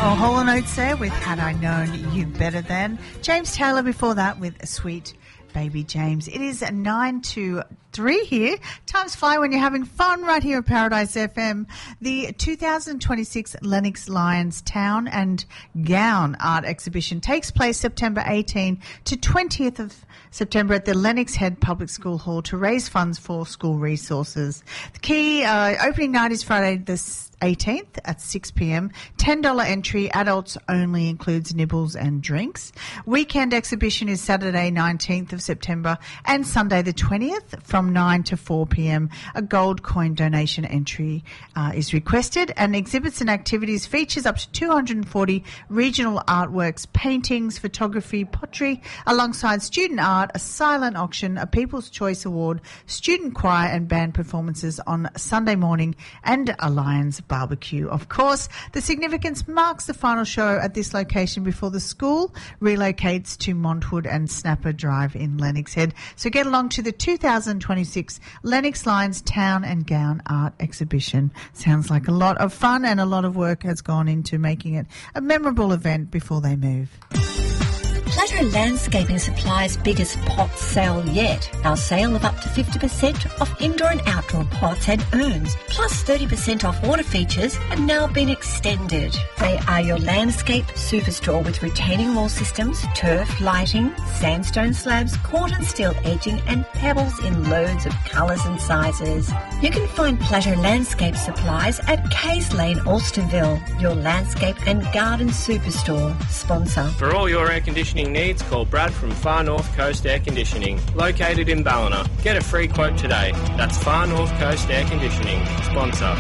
Oh, Hall & Oates there with Had I Known You Better Than. James Taylor before that with Sweet Baby James. It is 9 to 3 here. Times fly when you're having fun right here at Paradise FM. The 2026 Lennox Lions Town and Gown Art Exhibition takes place September 18 to 20th of September at the Lennox Head Public School Hall to raise funds for school resources. The key opening night is Friday this 18th at 6 p.m. $10 entry. Adults only, includes nibbles and drinks. Weekend exhibition is Saturday 19th of September and Sunday the 20th from 9 to 4 p.m. A gold coin donation entry is requested, and exhibits and activities features up to 240 regional artworks, paintings, photography, pottery, alongside student art, a silent auction, a People's Choice Award, student choir and band performances on Sunday morning, and a Lions barbecue. Of course, the significance marks the final show at this location before the school relocates to Montwood and Snapper Drive in Lennox Head. So get along to the 2026 Lennox Lions Town and Gown Art Exhibition. Sounds like a lot of fun, and a lot of work has gone into making it a memorable event before they move. Pleasure Landscaping Supply's biggest pot sale yet. Our sale of up to 50% off indoor and outdoor pots and urns, plus 30% off water features, have now been extended. They are your landscape superstore with retaining wall systems, turf, lighting, sandstone slabs, corten steel edging, and pebbles in loads of colours and sizes. You can find Pleasure Landscape Supplies at Kays Lane, Alstonville, your landscape and garden superstore. Sponsor. For all your air conditioning needs, call Brad from Far North Coast Air Conditioning, located in Ballina. Get a free quote today. That's Far North Coast Air Conditioning. Sponsor.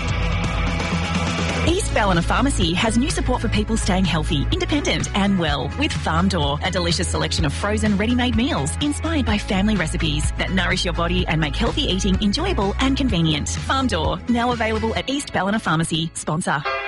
East Ballina Pharmacy has new support for people staying healthy, independent and well with Farm Door, a delicious selection of frozen ready-made meals inspired by family recipes that nourish your body and make healthy eating enjoyable and convenient. Farm Door, now available at East Ballina Pharmacy. Sponsor.